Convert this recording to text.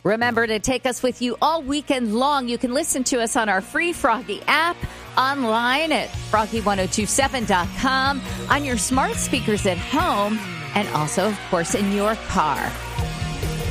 Remember to take us with you all weekend long. You can listen to us on our free Froggy app, online at froggy1027.com, on your smart speakers at home, and also, of course, in your car.